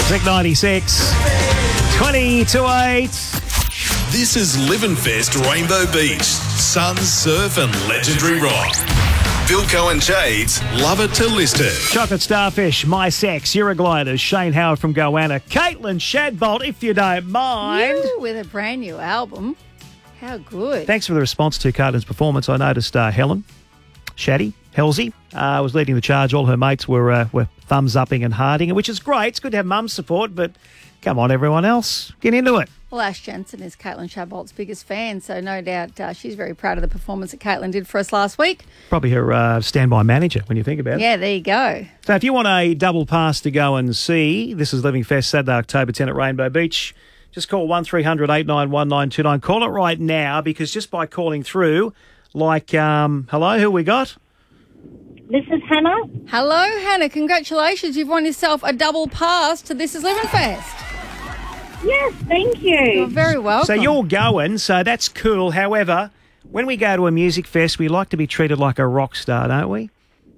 Vic 96, 20 to 8. This is Livenfest Rainbow Beach, sun, surf and legendary rock. Bilko and Jade's Love It to List It. Chocolate Starfish, My Sex, Eurogliders, Shane Howard from Goanna, Caitlin Shadbolt, if you don't mind. You with a brand new album. How good. Thanks for the response to Caitlin's performance. I noticed Helen, Halsey, was leading the charge. All her mates were thumbs-upping and hearting, which is great. It's good to have mum support, but come on, everyone else, get into it. Well, Ash Jensen is Caitlin Shadbolt's biggest fan, so no doubt she's very proud of the performance that Caitlin did for us last week. Probably her standby manager when you think about it. Yeah, there you go. So if you want a double pass to go and see, this is Living Fest Saturday, October 10 at Rainbow Beach. Just call 1300 891929. Call it right now, because just by calling through, hello, who we got? This is Hannah. Hello, Hannah. Congratulations. You've won yourself a double pass to This is Living Fest. Yes, thank you. You're very welcome. So you're going, so that's cool. However, when we go to a music fest, we like to be treated like a rock star, don't we?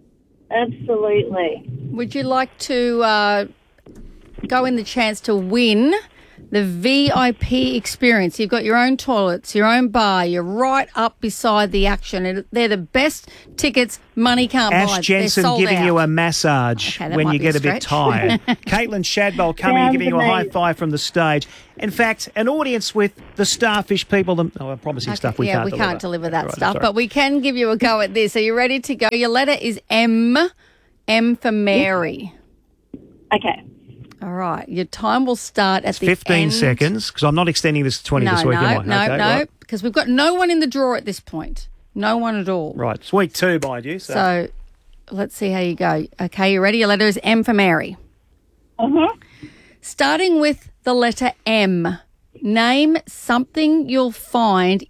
Absolutely. Would you like to go in the chance to win the VIP experience? You've got your own toilets, your own bar. You're right up beside the action. They're the best tickets money can't buy. Ash Jensen giving you a massage when you get a bit tired. Caitlin Shadbolt coming and giving you a high five from the stage. In fact, an audience with the Starfish people. I'm promising stuff we can't deliver. Yeah, we can't deliver that Right, stuff, sorry. but we can give you a go at this. Are you ready to go? Your letter is M. M for Mary. Okay. All right. Your time will start at the 15 end. seconds, because I'm not extending this to 20 this week, am I? No, because we've got no one in the draw at this point. No one at all. Right. It's week 2, mind you. So let's see how you go. Okay, you ready? Your letter is M for Mary. Starting with the letter M, name something you'll find